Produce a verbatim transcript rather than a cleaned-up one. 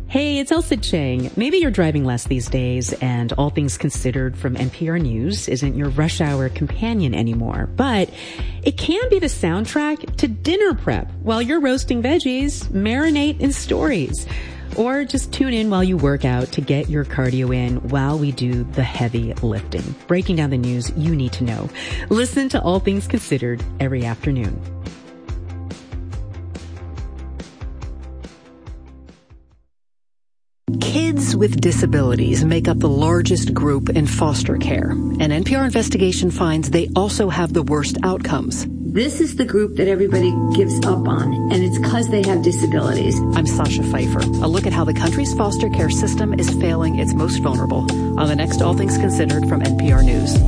Hey, it's Elsa Chang. Maybe you're driving less these days, and All Things Considered from N P R News isn't your rush hour companion anymore. But it can be the soundtrack to dinner prep while you're roasting veggies, marinate in stories. Or just tune in while you work out to get your cardio in while we do the heavy lifting, breaking down the news you need to know. Listen to All Things Considered every afternoon. Kids with disabilities make up the largest group in foster care. An N P R investigation finds they also have the worst outcomes. This is the group that everybody gives up on, and it's because they have disabilities. I'm Sasha Pfeiffer. A look at how the country's foster care system is failing its most vulnerable on the next All Things Considered from N P R News.